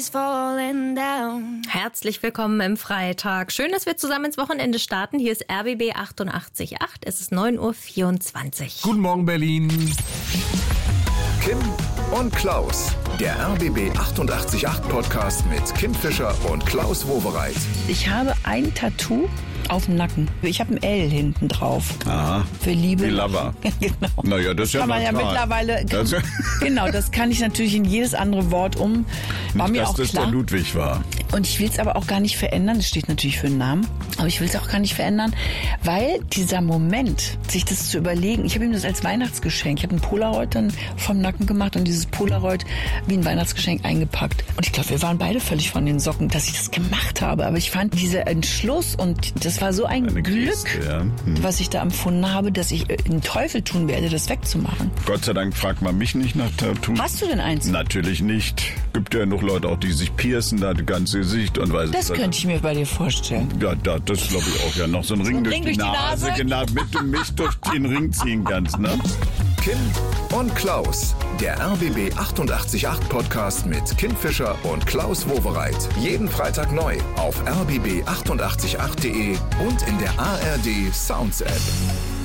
Herzlich willkommen im Freitag. Schön, dass wir zusammen ins Wochenende starten. Hier ist RBB 88.8. Es ist 9.24 Uhr. Guten Morgen, Berlin. Kim und Klaus. Der RBB 88.8 Podcast mit Kim Fischer und Klaus Wowereit. Ich habe ein Tattoo auf dem Nacken. Ich habe ein L hinten drauf. Aha. Für Liebe. Wie Lover. Genau. Naja, das ist ja kann man ja mittlerweile. Genau, das kann ich natürlich in jedes andere Wort um. War Nicht, mir dass auch das klar. der Ludwig war. Und ich will es aber auch gar nicht verändern. Das steht natürlich für einen Namen. Aber ich will es auch gar nicht verändern, weil dieser Moment, sich das zu überlegen, ich habe ihm das als Weihnachtsgeschenk, ich habe ein Polaroid dann vom Nacken gemacht und dieses Polaroid wie ein Weihnachtsgeschenk eingepackt. Und ich glaube, wir waren beide völlig von den Socken, dass ich das gemacht habe. Aber ich fand dieser Entschluss und das war so ein Eine Glück, Geste, ja. was ich da empfunden habe, dass ich den Teufel tun werde, das wegzumachen. Gott sei Dank fragt man mich nicht nach Tattoos. Hast du denn eins? Natürlich nicht. Gibt ja noch Leute auch, die sich piercen, da das ganze Gesicht und weiß Das könnte ich mir bei dir vorstellen. Ja, das glaube ich auch. Ja, noch so ein Ring durch die Nase. Genau, mit du mich durch den Ring ziehen kannst, ne? Kim und Klaus. Der RBB 88.8 Podcast mit Kim Fischer und Klaus Wowereit. Jeden Freitag neu auf rbb888.de und in der ARD Sounds App.